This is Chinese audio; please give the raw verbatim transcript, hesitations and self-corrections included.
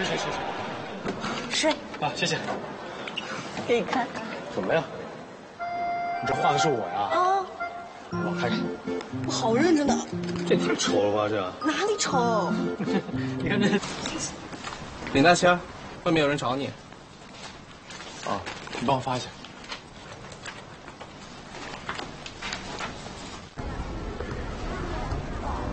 睡睡睡睡。 啊，谢谢。 给你看。 怎么样？你这画的是我呀？ 啊。 我开始。 我好认真的。 这挺丑了吧？这。 哪里丑？ 你看这。 林大仙，外面有人找你。 啊，你帮我发一下。